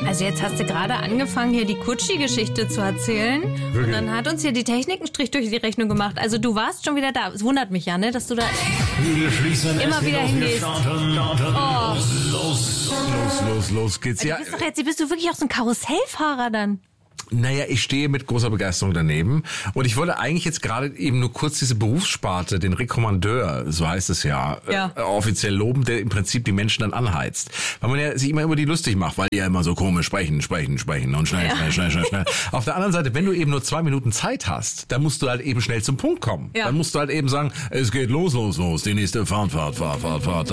Also jetzt hast du gerade angefangen, hier die Kutschi-Geschichte zu erzählen. Wirklich? Und dann hat uns hier die Technik einen Strich durch die Rechnung gemacht. Also du warst schon wieder da. Es wundert mich ja, ne, dass du da immer wieder hingehst. Los geht's. Ja, Bist du wirklich auch so ein Karussellfahrer dann? naja, ich stehe mit großer Begeisterung daneben. Und ich wollte eigentlich jetzt gerade eben nur kurz diese Berufssparte, den Rekommandeur, so heißt es ja, offiziell loben, der im Prinzip die Menschen dann anheizt. Weil man ja sich immer über die lustig macht, weil die ja immer so komisch sprechen und schnell. Auf der anderen Seite, wenn du eben nur 2 Minuten Zeit hast, dann musst du halt eben schnell zum Punkt kommen. Ja. Dann musst du halt eben sagen, es geht los, die nächste Fahrt.